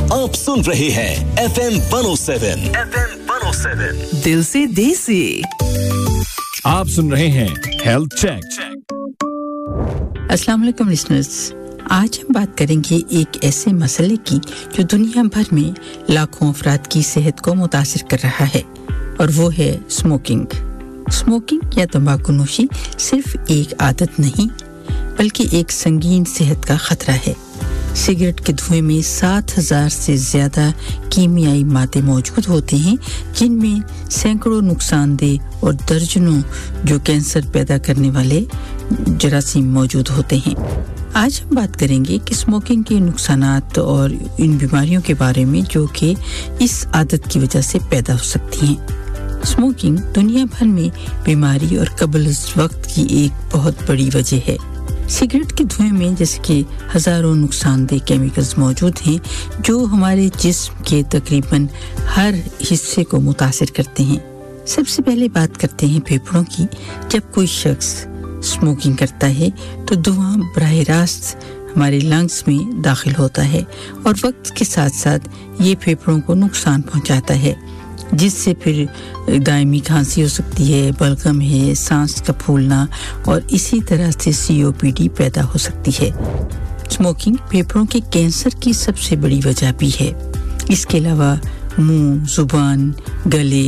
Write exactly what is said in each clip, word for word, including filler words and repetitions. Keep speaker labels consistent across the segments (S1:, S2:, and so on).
S1: आप सुन रहे हैं F M one oh seven F M one oh seven
S2: दिल से देसी
S3: आप सुन रहे हैं हेल्थ चेक
S4: अस्सलाम वालेकुम लिसनर्स आज हम बात करेंगे एक ऐसे मसले की जो दुनिया भर में लाखों अफराद की सेहत को मुतासिर कर रहा है और वो है स्मोकिंग स्मोकिंग या तंबाकू नोशी सिर्फ एक आदत नहीं बल्कि एक संगीन सेहत का खतरा है सिगरेट के धुएं में सात हज़ार से ज़्यादा कीमियाई मादे मौजूद होते हैं जिनमें सैकड़ों नुकसानदेह और दर्जनों जो कैंसर पैदा करने वाले जरासीम मौजूद होते हैं आज हम बात करेंगे कि स्मोकिंग के नुकसानात और इन बीमारियों के बारे में जो कि इस आदत की वजह से पैदा हो सकती हैं स्मोकिंग दुनिया भर में बीमारी और कब्ल वक्त की एक बहुत बड़ी वजह है सिगरेट के धुएं में जैसे कि हजारों नुकसानदेह केमिकल्स मौजूद हैं जो हमारे जिस्म के तकरीबन हर हिस्से को मुतासिर करते हैं सबसे पहले बात करते हैं फेफड़ों की जब कोई शख्स स्मोकिंग करता है तो धुआं बराह रास्त हमारे लंग्स में दाखिल होता है और वक्त के साथ-साथ ये फेफड़ों को नुकसान पहुंचाता है जिससे फिर दायमी खांसी हो सकती है बलगम है सांस का फूलना और इसी तरह से सी ओ पी डी पैदा हो सकती है स्मोकिंग फेफड़ों के कैंसर की सबसे बड़ी वजह भी है इसके अलावा मुंह जुबान गले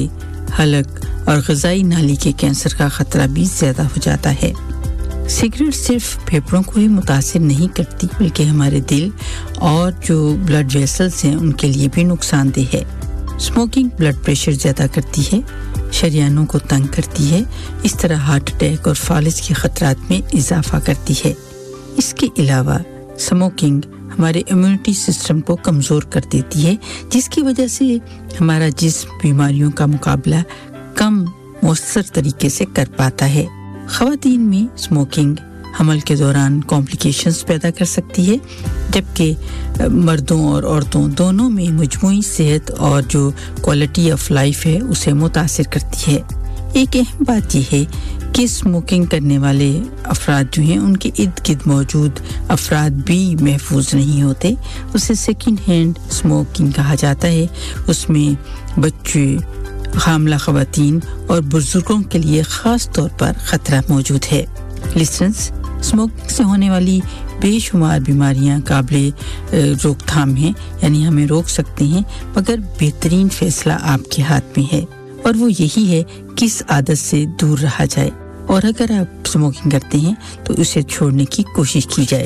S4: हलक और ग़िज़ाई नाली के कैंसर का खतरा भी ज़्यादा हो जाता है सिगरेट सिर्फ फेफड़ों को ही मुतासिर नहीं करती बल्कि हमारे दिल और जो ब्लड वेसल्स हैं उनके लिए भी नुकसानदेह है स्मोकिंग ब्लड प्रेशर ज्यादा करती है शरीयानों को तंग करती है इस तरह हार्ट अटैक और फालिज के खतरात में इजाफा करती है इसके अलावा स्मोकिंग हमारे इम्यूनिटी सिस्टम को कमजोर कर देती है जिसकी वजह से हमारा जिस्म बीमारियों का मुकाबला कम मौसर तरीके से कर पाता है ख़वातीन में स्मोकिंग हमल के दौरान कॉम्प्लिकेशंस पैदा कर सकती है जबकि मर्दों और औरतों दोनों में मजमूई सेहत और जो क्वालिटी ऑफ लाइफ है उसे मुतासिर करती है एक अहम बात यह है कि स्मोकिंग करने वाले अफराद जो हैं उनके इर्द-गिर्द मौजूद अफराद भी महफूज नहीं होते उसे सेकंड हैंड स्मोकिंग कहा जाता है उसमें बच्चे हामला ख़वातीन और बुजुर्गों के लिए खास तौर पर खतरा मौजूद है लिसनर्स स्मोकिंग से होने वाली बेशुमार बीमारियां काबिल रोकथाम हैं यानी हमें रोक सकते हैं मगर बेहतरीन फैसला आपके हाथ में है और वो यही है किस आदत से दूर रहा जाए और अगर आप स्मोकिंग करते हैं तो उसे छोड़ने की कोशिश की जाए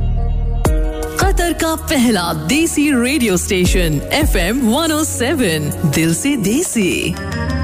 S2: कतर का पहला देसी radio station F M one oh seven दिल से देसी